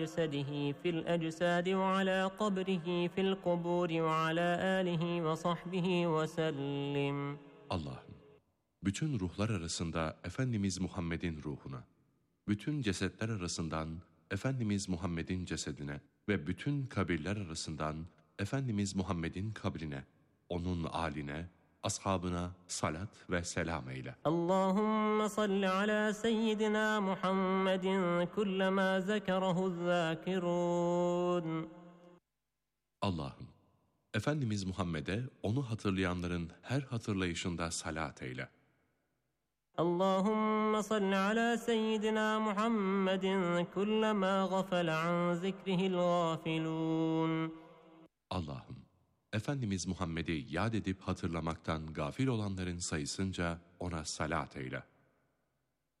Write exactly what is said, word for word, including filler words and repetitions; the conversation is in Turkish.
جسده في الأجساد وعلى قبره في القبور وعلى آله وصحبه وسلم. Allah'ım, bütün ruhlar arasında Efendimiz Muhammed'in ruhuna, bütün cesetler arasından Efendimiz Muhammed'in cesedine ve bütün kabirler arasından Efendimiz Muhammed'in kabrine, onun âline, ashabına salat ve selam eyle. Allahümme salli ala seyyidina Muhammedin kullama zekerahu zâkirûn. Allah'ım, Efendimiz Muhammed'e onu hatırlayanların her hatırlayışında salat eyle. Allahümme salli ala seyyidina Muhammedin kullama gafele an zikrihil gafilûn. Allah'ım, Efendimiz Muhammed'i yad edip hatırlamaktan gafil olanların sayısınca ona salat eyle.